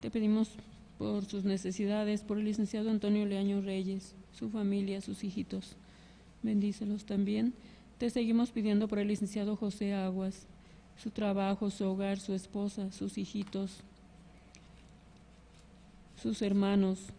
Te pedimos por sus necesidades, por el licenciado Antonio Leaño Reyes, su familia, sus hijitos. Bendícelos también. Te seguimos pidiendo por el licenciado José Aguas, su trabajo, su hogar, su esposa, sus hijitos, sus hermanos,